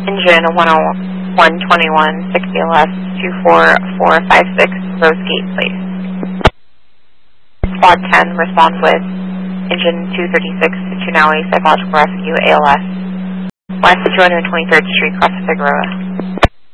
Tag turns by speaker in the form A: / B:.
A: Engine 121, 60 left, 24456, Rosegate Place. Squad 10, respond with engine 236 to Tunawi Psychological Rescue, ALS. West 223rd Street, Costa Figueroa.